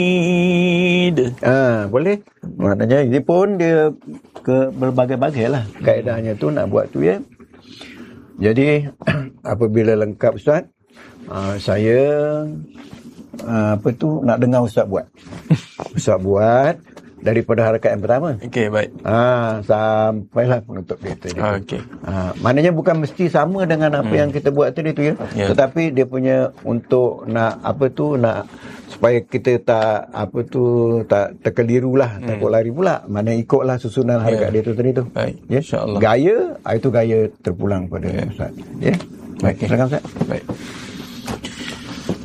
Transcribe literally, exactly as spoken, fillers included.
Ah, boleh. Maknanya ini pun dia ke berbagai-bagai lah kaedahnya tu nak buat tu ya. Jadi apabila lengkap Ustaz, uh, saya uh, apa tu nak dengar Ustaz buat. Ustaz buat daripada harakat yang pertama. Okey, baik. Ah, sampailah penutup dia tadi. Ah, okey. Ah, maknanya bukan mesti sama dengan apa hmm. yang kita buat tadi tu ya. Yeah. Tetapi dia punya untuk nak apa tu nak supaya kita tak apa tu tak terkelirulah, hmm. takut lari pula. Mana ikutlah susunan harakat yeah. dia tu tadi tu. Baik. Ya. Insya-Allah. Gaya, itu gaya terpulang pada yeah. Ustaz. Ya. Baik, okay. silakan Ustaz. Baik.